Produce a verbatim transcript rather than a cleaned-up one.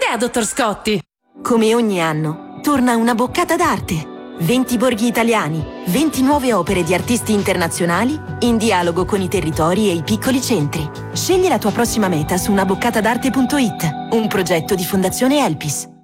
è, dottor Scotti? Come ogni anno, torna Una boccata d'arte. venti borghi italiani, venti nuove opere di artisti internazionali in dialogo con i territori e i piccoli centri. Scegli la tua prossima meta su una boccata d'arte punto it, un progetto di Fondazione Elpis.